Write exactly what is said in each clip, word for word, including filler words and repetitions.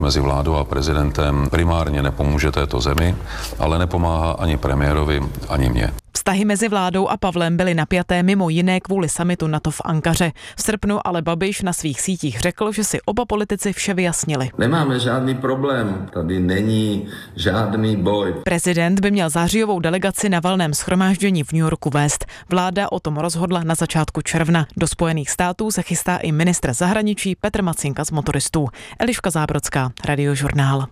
Mezi vládou a prezidentem primárně nepomůže této zemi, ale nepomáhá ani premiérovi, ani mně. Vztahy mezi vládou a Pavlem byly napjaté mimo jiné kvůli summitu NATO v Ankaře. V srpnu ale Babiš na svých sítích řekl, že si oba politici vše vyjasnili. Nemáme žádný problém, tady není žádný boj. Prezident by měl zářijovou delegaci na valném shromáždění v New Yorku vést. Vláda o tom rozhodla na začátku června. Do Spojených států se chystá i ministr zahraničí Petr Macinka z Motoristů. Eliška Zábrodská, Radiožurnál.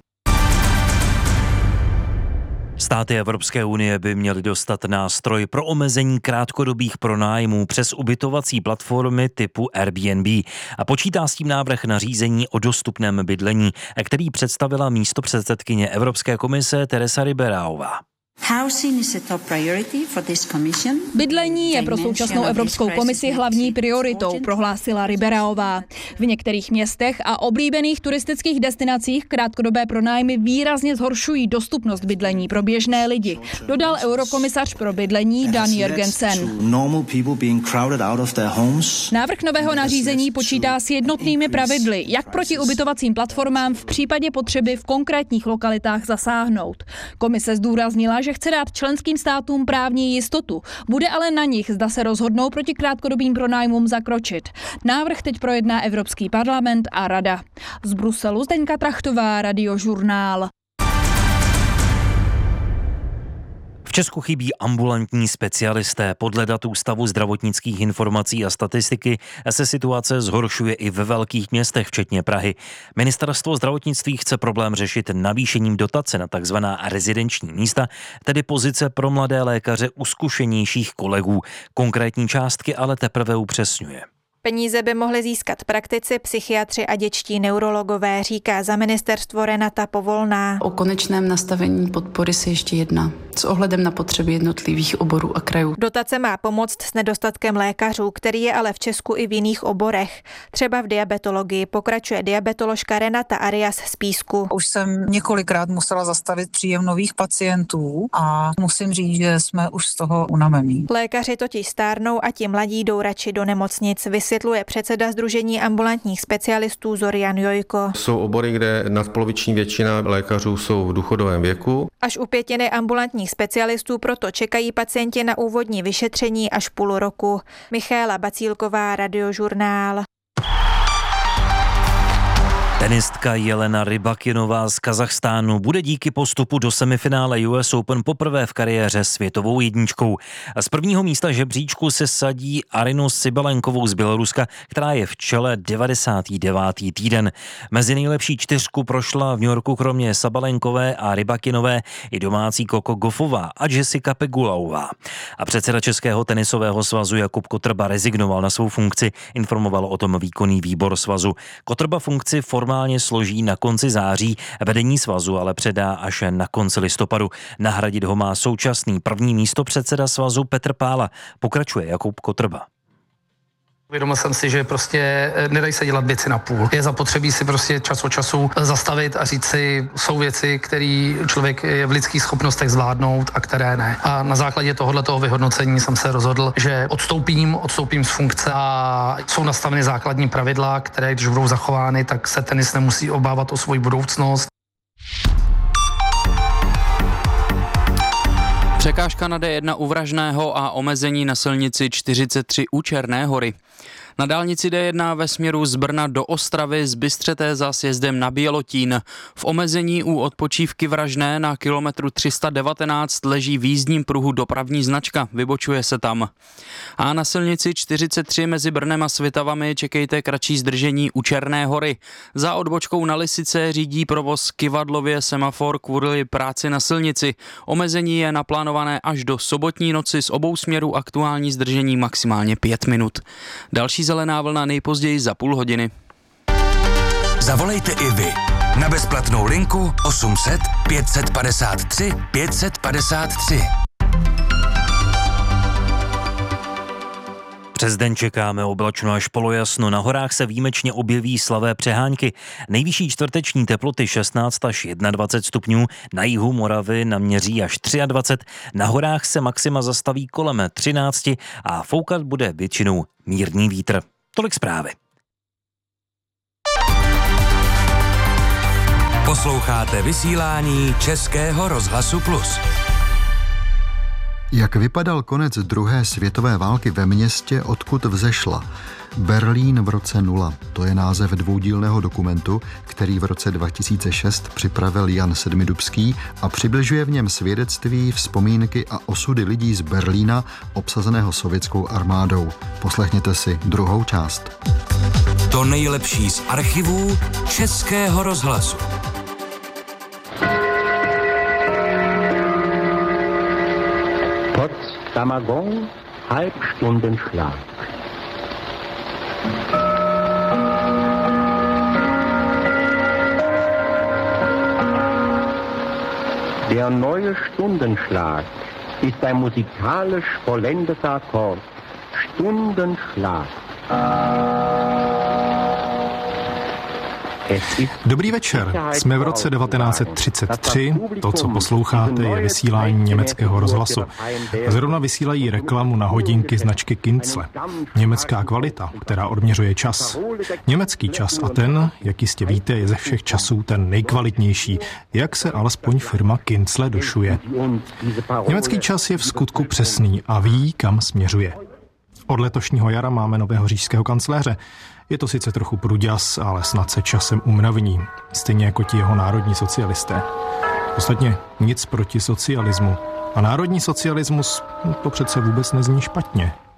Státy Evropské unie by měly dostat nástroj pro omezení krátkodobých pronájmů přes ubytovací platformy typu Airbnb a počítá s tím návrh nařízení o dostupném bydlení, který představila místopředsedkyně Evropské komise Teresa Ribeiraová. Bydlení je pro současnou Evropskou komisi hlavní prioritou, prohlásila Ribeiraová. V některých městech a oblíbených turistických destinacích krátkodobé pronájmy výrazně zhoršují dostupnost bydlení pro běžné lidi, dodal eurokomisař pro bydlení Dan Jørgensen. Návrh nového nařízení počítá s jednotnými pravidly, jak proti ubytovacím platformám v případě potřeby v konkrétních lokalitách zasáhnout. Komise zdůraznila, že chce dát členským státům právní jistotu. Bude ale na nich, zda se rozhodnou proti krátkodobým pronájmům zakročit. Návrh teď projedná Evropský parlament a Rada. Z Bruselu Zdeňka Trachtová, Radiožurnál. V Česku chybí ambulantní specialisté. Podle dat Ústavu zdravotnických informací a statistiky se situace zhoršuje i ve velkých městech, včetně Prahy. Ministerstvo zdravotnictví chce problém řešit navýšením dotace na takzvaná rezidenční místa, tedy pozice pro mladé lékaře u zkušenějších kolegů. Konkrétní částky ale teprve upřesňuje. Peníze by mohli získat praktici, psychiatři a dětští neurologové, říká za ministerstvo Renata Povolná. O konečném nastavení podpory se ještě jedná s ohledem na potřeby jednotlivých oborů a krajů. Dotace má pomoct s nedostatkem lékařů, který je ale v Česku i v jiných oborech. Třeba v diabetologii, pokračuje diabetoložka Renata Arias z Písku. Už jsem několikrát musela zastavit příjem nových pacientů a musím říct, že jsme už z toho unavení. Lékaři totiž stárnou a ti mladí jdou radši do nemocnic, vysvětluje předseda Sdružení ambulantních specialistů Zorian Jojko. Jsou obory, kde nadpoloviční většina lékařů jsou v důchodovém věku. Až u pětiny ambulantních specialistů proto čekají pacienti na úvodní vyšetření až půl roku. Michaela Bacílková, Radiožurnál. Tenistka Jelena Rybakinová z Kazachstánu bude díky postupu do semifinále U S Open poprvé v kariéře světovou jedničkou. Z prvního místa žebříčku se sadí Arinu Sabalenkovou z Běloruska, která je v čele devadesátý devátý týden. Mezi nejlepší čtyřku prošla v New Yorku kromě Sabalenkové a Rybakinové i domácí Coco Gauffová a Jessica Pegulaová. A předseda Českého tenisového svazu Jakub Kotrba rezignoval na svou funkci, informoval o tom výkonný výbor svazu. Kotrba funkci formálně složí na konci září, vedení svazu ale předá až na konci listopadu. Nahradit ho má současný první místopředseda svazu Petr Pála. Pokračuje Jakub Kotrba. Uvědomil jsem si, že prostě nedají se dělat věci na půl. Je zapotřebí si prostě čas od času zastavit a říct si, jsou věci, které člověk je v lidských schopnostech zvládnout a které ne. A na základě tohoto vyhodnocení jsem se rozhodl, že odstoupím, odstoupím z funkce a jsou nastaveny základní pravidla, které když budou zachovány, tak se tenis nemusí obávat o svou budoucnost. Překážka na D jedna u Vražného a omezení na silnici čtyřicet tři u Černé Hory. Na dálnici D jedna ve směru z Brna do Ostravy z Bystřeté za sjezdem na Bělotín. V omezení u odpočívky Vražné na kilometru tři sta devatenáct leží v jízdním pruhu dopravní značka, vybočuje se tam. A na silnici čtyřicet tři mezi Brnem a Svitavami čekejte kratší zdržení u Černé Hory. Za odbočkou na Lisice řídí provoz Kyvadlově semafor kvůli práci na silnici. Omezení je naplánované až do sobotní noci, z obou směrů aktuální zdržení maximálně pět minut. Další zelená vlna nejpozději za půl hodiny. Zavolejte i vy na bezplatnou linku osm set pět set padesát tři pět set padesát tři. Přes den čekáme oblačno až polojasno. Na horách se výjimečně objeví slavé přehánky. Nejvyšší čtvrteční teploty šestnáct až dvacet jedna stupňů, na jihu Moravy naměří až dvacet tři, na horách se maxima zastaví kolem třináct a foukat bude většinou mírný vítr. Tolik zprávy. Posloucháte vysílání Českého rozhlasu Plus. Jak vypadal konec druhé světové války ve městě, odkud vzešla? Berlín v roce nula. To je název dvoudílného dokumentu, který v roce dva tisíce šest připravil Jan Sedmidubský a přibližuje v něm svědectví, vzpomínky a osudy lidí z Berlína obsazeného sovětskou armádou. Poslechněte si druhou část. To nejlepší z archivů Českého rozhlasu. Potsdamer Gong, Halbstundenschlag. Der neue Stundenschlag ist ein musikalisch vollendeter Akkord. Stundenschlag. Dobrý večer, jsme v roce devatenáct set třicet tři, to, co posloucháte, je vysílání německého rozhlasu. Zrovna vysílají reklamu na hodinky značky Kinzle. Německá kvalita, která odměřuje čas. Německý čas a ten, jak jistě víte, je ze všech časů ten nejkvalitnější, jak se alespoň firma Kinzle došuje. Německý čas je v skutku přesný a ví, kam směřuje. Od letošního jara máme nového říšského kancléře. Je to sice trochu pruďas, ale snad se časem umravní. Stejně jako ti jeho národní socialisté. Ostatně nic proti socialismu. A národní socialismus, to přece vůbec nezní špatně.